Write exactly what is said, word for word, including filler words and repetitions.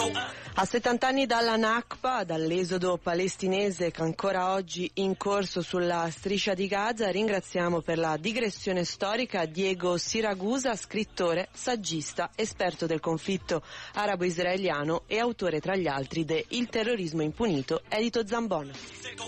A settanta anni dalla Nakba, dall'esodo palestinese che ancora oggi in corso sulla striscia di Gaza, ringraziamo per la digressione storica Diego Siragusa, scrittore, saggista, esperto del conflitto arabo-israeliano e autore tra gli altri de Il terrorismo impunito, edito Zambon.